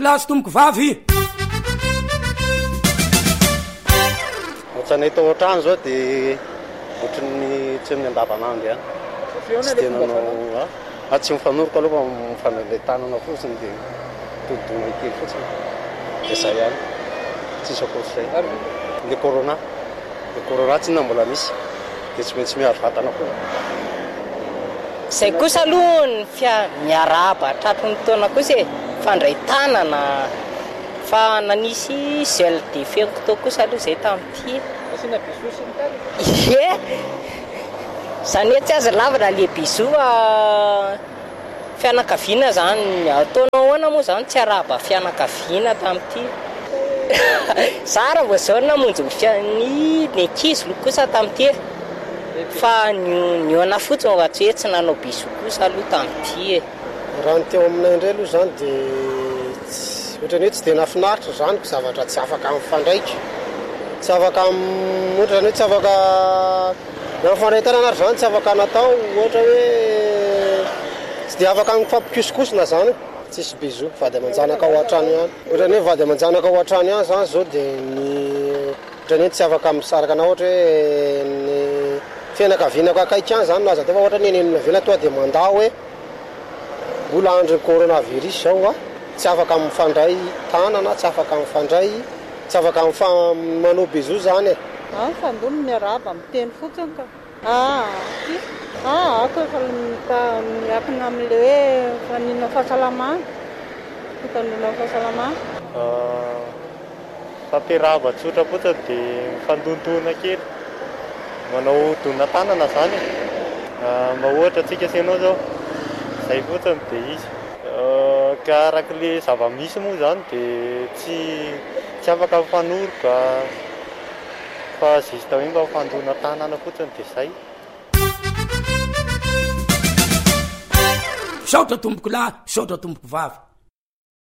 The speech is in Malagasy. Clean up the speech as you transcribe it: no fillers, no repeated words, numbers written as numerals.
plasy tomboko vavy ohatranay tao an-trano zao dia ohatran'ny tsy amin'ny andavanandro ihany tsy tena nao tsy mifanoroko aloha mifanale tanana fotsiny dia todidona kely fotsiny dia zay ihany tsisy akoatr'izay le corona tsy na mbola misy dia tsy maintsy miaro vatana koa zay kosa aloha ny miaraba tratry ny taona kosa fandray tanana fa nanisy gel de fenko kosa aloha zay tamin'ity e zany hoe tsy aza lavana le biso fianakaviana zany ataonao ahoana moa zany tsy araba fianakaviana tamin'ity zara vao zao namonjy ny ankizy kosa tamin'ity fa niona fotsiny fa tsy hoe tsy nanao biso kosa aloha tamin'ity raha ny teo aminay indray aloha zany dia ohatrany hoe tsy dia nafinaritra zany ko zavatra tsy afaka mifandraika tsy afaka ohatrany hoe tsy afaka nafandray tanana ary zany tsy afaka natao ohatra hoe tsy dia afaka mifampikisikosina zany tsisy biso vady aman-janaka ao an-trano ihany ohatrany hoe vady aman-janaka ao an-trano ihany zany zao dia ohatrany hoe tsy afaka misaraka na ohatra hoe ny fianakavianako akaiky ihany zany naza teo fa ohatra ny nenavina toa dia mandà hoe mbola andro coronavirus zao tsy afaka mifandray tanana tsy afaka mifandray tsy afaka manao biso zany fandono miaraba miteny fotsiny ka ako efa miakina amin'le hoe fanina fahasalamana fitanona fahasalamana fampiarahaba tsotra fotsiny dia mifandontoana kely manao dona tanana zany mba ohatra atsika senao zao zay fotsiny dia izy ka arak'le zava-misy moa zany dia tsy afaka mifanoroka fa zista hoe mba mifandona tanana fotsiny dia zay saotra tomboko lahy saotra tomboko vavy